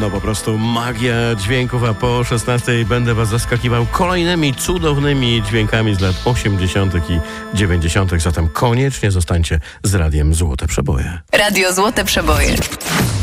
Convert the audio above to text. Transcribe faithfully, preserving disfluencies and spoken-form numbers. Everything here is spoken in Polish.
No po prostu magia dźwięków, a po szesnastej będę was zaskakiwał kolejnymi cudownymi dźwiękami z lat osiemdziesiątych i dziewięćdziesiątych. Zatem koniecznie zostańcie z Radiem Złote Przeboje. Radio Złote Przeboje.